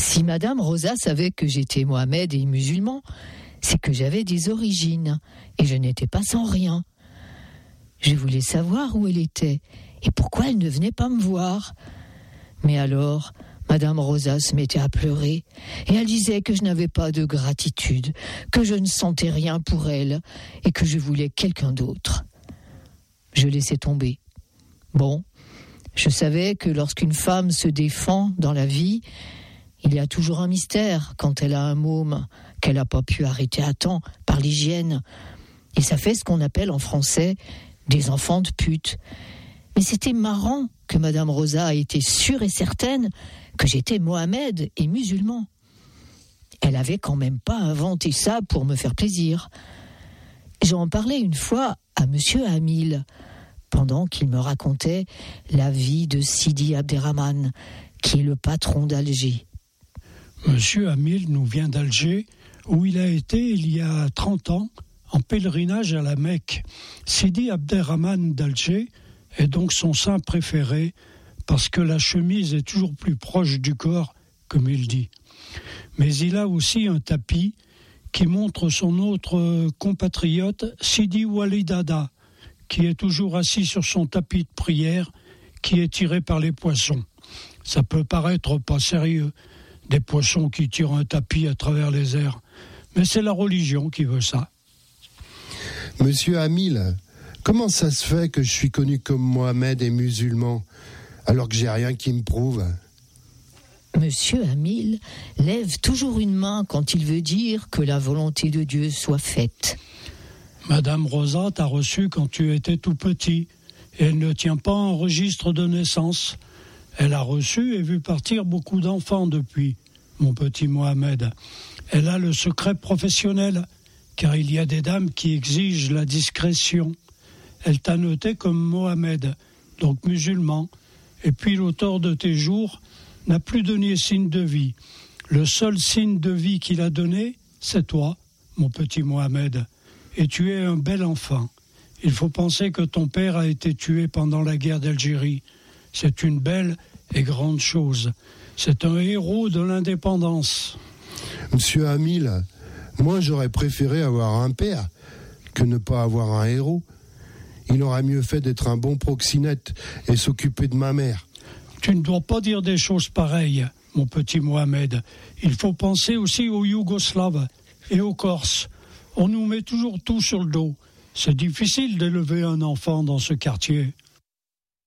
Si Madame Rosa savait que j'étais Mohamed et musulman, c'est que j'avais des origines et je n'étais pas sans rien. Je voulais savoir où elle était et pourquoi elle ne venait pas me voir. Mais alors, Madame Rosa se mettait à pleurer et elle disait que je n'avais pas de gratitude, que je ne sentais rien pour elle et que je voulais quelqu'un d'autre. Je laissais tomber. Bon, je savais que lorsqu'une femme se défend dans la vie, il y a toujours un mystère quand elle a un môme qu'elle n'a pas pu arrêter à temps par l'hygiène. Et ça fait ce qu'on appelle en français des enfants de pute. Mais c'était marrant que Madame Rosa était sûre et certaine que j'étais Mohamed et musulman. Elle avait quand même pas inventé ça pour me faire plaisir. J'en parlais une fois à Monsieur Hamil, pendant qu'il me racontait la vie de Sidi Abderrahmane, qui est le patron d'Alger. Monsieur Hamil nous vient d'Alger, où il a été il y a 30 ans en pèlerinage à la Mecque. Sidi Abderrahmane d'Alger est donc son saint préféré parce que la chemise est toujours plus proche du corps, comme il dit. Mais il a aussi un tapis qui montre son autre compatriote, Sidi Walidada, qui est toujours assis sur son tapis de prière, qui est tiré par les poissons. Ça peut paraître pas sérieux, des poissons qui tirent un tapis à travers les airs, mais c'est la religion qui veut ça. Monsieur Hamil, comment ça se fait que je suis connu comme Mohamed et musulman, alors que j'ai rien qui me prouve ? Monsieur Hamil lève toujours une main quand il veut dire que la volonté de Dieu soit faite. Madame Rosa t'a reçu quand tu étais tout petit, et elle ne tient pas un registre de naissance. Elle a reçu et vu partir beaucoup d'enfants depuis, mon petit Mohamed. Elle a le secret professionnel, car il y a des dames qui exigent la discrétion. Elle t'a noté comme Mohamed, donc musulman, et puis l'auteur de tes jours n'a plus donné signe de vie. Le seul signe de vie qu'il a donné, c'est toi, mon petit Mohamed. Et tu es un bel enfant. Il faut penser que ton père a été tué pendant la guerre d'Algérie. C'est une belle et grande chose. C'est un héros de l'indépendance. Monsieur Hamil, moi j'aurais préféré avoir un père que ne pas avoir un héros. Il aurait mieux fait d'être un bon proxénète et s'occuper de ma mère. Tu ne dois pas dire des choses pareilles, mon petit Mohamed. Il faut penser aussi aux Yougoslaves et aux Corses. On nous met toujours tout sur le dos. C'est difficile d'élever un enfant dans ce quartier.